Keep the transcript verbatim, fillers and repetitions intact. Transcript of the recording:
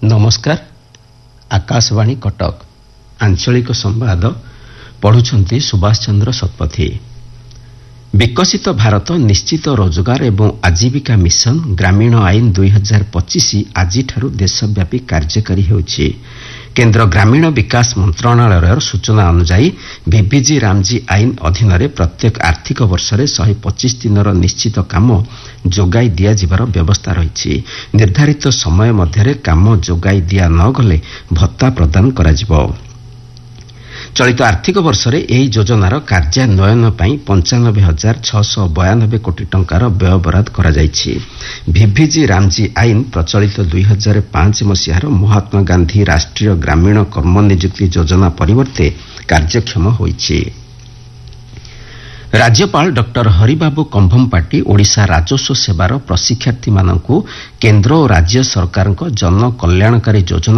नमस्कार आकाशवाणी कटक आंचलिक संवाद पढ़ुछंती सुभाष चंद्र शतपथी। विकसित भारत निश्चित रोजगार एवं आजीविका मिशन ग्रामीण आईन दुई हजार पच्चीस आज देशव्यापी कार्यकारी होउछि। केन्द्र ग्रामीण विकास मंत्रणालय सूचना अनुसार भिभिजी रामजी आईन अधीन प्रत्येक आर्थिक वर्ष में शहे पच्चीस दिन निश्चित काम जोगाई दियाजिबार व्यवस्था रही। निर्धारित समय मध्य काम जोगाई दिया न गले भत्ता प्रदान कराजिबो। चलित आर्थिक वर्ष में यह योजनार कार्यान्वयन पर पंचानबे हजार छःश बयानबे कोटी टंकार व्यय बराद करा जायछि। भिभिजी रामजी आईन प्रचलित दुई हजार पांच मसीहार महात्मा गांधी राष्ट्रीय ग्रामीण कर्म नियुक्ति योजना परिवर्ते कार्यक्षम होइछि। राज्यपाल डॉक्टर हरिबाबू कंभमपाटी ओडिशा राजस्व सेवार प्रशिक्षार्थी मानकु केन्द्र और राज्य सरकार जन कल्याणकारी योजना